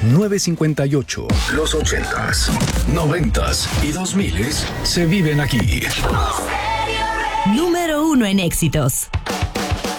958. Los 80s, 90s y 2000s se viven aquí. Número 1 en éxitos.